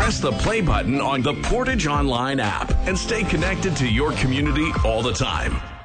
press the play button on the Portage Online app and stay connected to your community all the time.